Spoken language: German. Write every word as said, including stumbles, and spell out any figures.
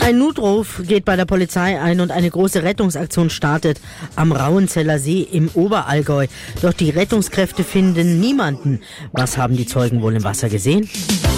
Ein Notruf geht bei der Polizei ein und eine große Rettungsaktion startet am Rauenzeller See im Oberallgäu. Doch die Rettungskräfte finden niemanden. Was haben die Zeugen wohl im Wasser gesehen?